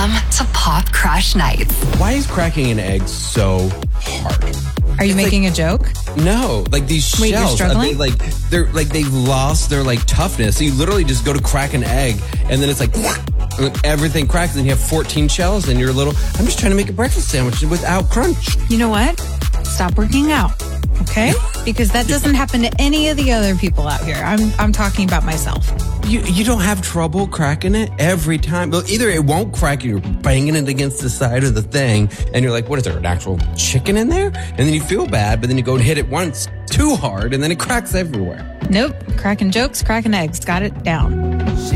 To Pop Crush Nights. Why is cracking an egg so hard? Are you making a joke? No, like these shells. Wait, you're struggling? They've lost their like toughness. So you literally just go to crack an egg, and then it's like everything cracks, and you have 14 shells, and you're a little. I'm just trying to make a breakfast sandwich without crunch. You know what? Stop working out, okay? Because that doesn't happen to any of the other people out here. I'm talking about myself. You don't have trouble cracking it every time. Well, either it won't crack, and you're banging it against the side of the thing, and you're like, what is there, an actual chicken in there? And then you feel bad, but then you go and hit it once too hard, and then it cracks everywhere. Nope. Cracking jokes, cracking eggs. Got it down.